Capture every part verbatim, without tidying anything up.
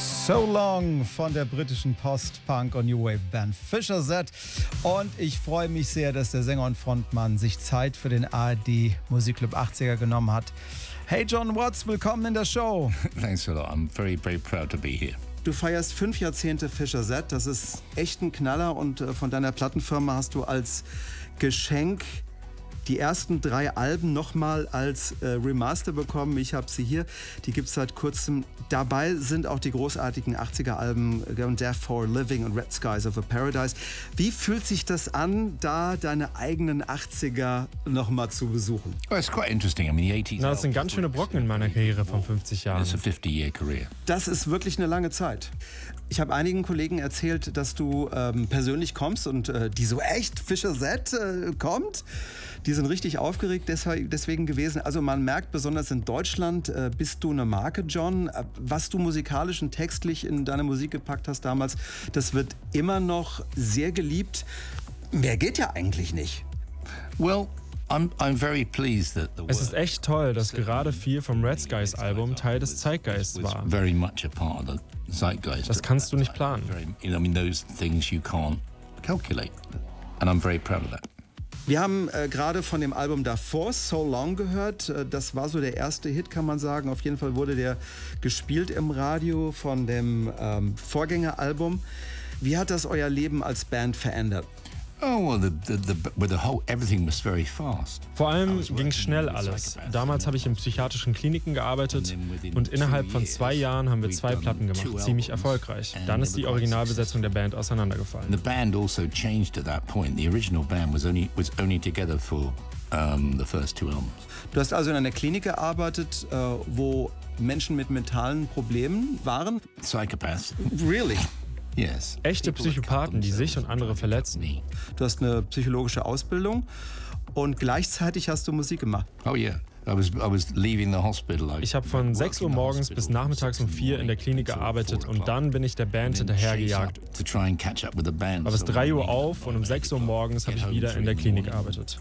So Long von der britischen Post-Punk- und New Wave-Band Fisher Z. Und ich freue mich sehr, dass der Sänger und Frontmann sich Zeit für den A R D Musikclub achtziger genommen hat. Hey John Watts, willkommen in der Show. Thanks a lot. I'm very, very proud to be here. Du feierst fünf Jahrzehnte Fisher Z. Das ist echt ein Knaller. Und von deiner Plattenfirma hast du als Geschenk die ersten drei Alben nochmal als äh, Remaster bekommen. Ich habe sie hier. Die gibt es seit kurzem. Dabei sind auch die großartigen achtziger-Alben äh, Death for Living und Red Skies of a Paradise. Wie fühlt sich das an, da deine eigenen achtziger nochmal zu besuchen? Well, it's quite interesting. I mean, the eighties. Na, das sind ganz schöne Brocken in meiner Karriere von fünfzig Jahren. It's a fifty-year career. Das ist wirklich eine lange Zeit. Ich habe einigen Kollegen erzählt, dass du ähm, persönlich kommst und äh, die so, echt, Fisher Z äh, kommt? Die sind richtig aufgeregt deswegen gewesen. Also man merkt, besonders in Deutschland äh, bist du eine Marke, John. Was du musikalisch und textlich in deine Musik gepackt hast damals, das wird immer noch sehr geliebt. Mehr geht ja eigentlich nicht. Well, I'm, I'm very pleased that the Es ist echt toll, dass gerade viel vom Red Skies Album Teil des Zeitgeists war. very much a part of the zeitgeist. Das kannst du nicht planen. Very, you know, I mean, those things you can't calculate. And I'm very proud of that. Wir haben äh, gerade von dem Album davor, So Long, gehört. Äh, das war so der erste Hit, kann man sagen. Auf jeden Fall wurde der gespielt im Radio von dem ähm, Vorgängeralbum. Wie hat das euer Leben als Band verändert? Oh, well, the, the, the, well, the whole, everything was very fast. Vor allem ging schnell alles. Damals habe ich in psychiatrischen Kliniken gearbeitet und innerhalb von zwei Jahren haben wir zwei Platten gemacht, ziemlich erfolgreich. Dann ist die Originalbesetzung der Band auseinandergefallen. The band also changed at that point. The original band was only was only together for um, the first two albums. Du hast also in einer Klinik gearbeitet, äh, wo Menschen mit mentalen Problemen waren? Psychopaths. Really? Yes. Echte Psychopathen, die sich und andere verletzen. Du hast eine psychologische Ausbildung und gleichzeitig hast du Musik gemacht. Oh yeah. I was I was leaving the hospital. Ich habe von sechs Uhr morgens bis nachmittags um vier in der Klinik gearbeitet und dann bin ich der Band hinterhergejagt. War bis drei Uhr auf und um sechs Uhr morgens habe ich wieder in der Klinik gearbeitet.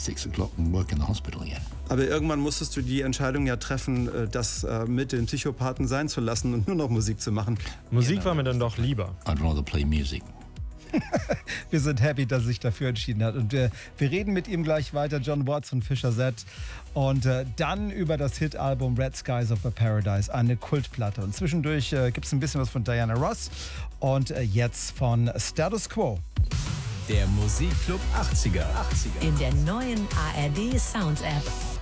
Aber irgendwann musstest du die Entscheidung ja treffen, das mit den Psychopathen sein zu lassen und nur noch Musik zu machen. Musik war mir dann doch lieber. I'd rather play music. Wir sind happy, dass er sich dafür entschieden hat. Und wir, wir reden mit ihm gleich weiter, John Watts von Fisher Z. Und äh, dann über das Hit-Album Red Skies of a Paradise, eine Kultplatte. Und zwischendurch äh, gibt es ein bisschen was von Diana Ross und äh, jetzt von Status Quo. Der Musikclub achtziger. In der neuen A R D Sounds App.